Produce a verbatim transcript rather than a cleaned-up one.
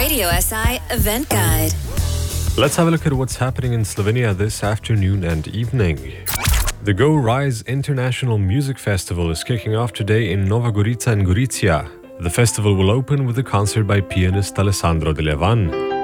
Radio S I Event Guide. Let's have a look at what's happening in Slovenia this afternoon and evening. The Go Rise International Music Festival is kicking off today in Nova Gorica and Gorizia. The festival will open with a concert by pianist Alessandro De Levan.